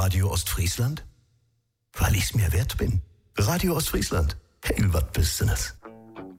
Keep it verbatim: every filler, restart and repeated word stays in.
Radio Ostfriesland? Weil ich's mir wert bin. Radio Ostfriesland. Hey, was bist du das?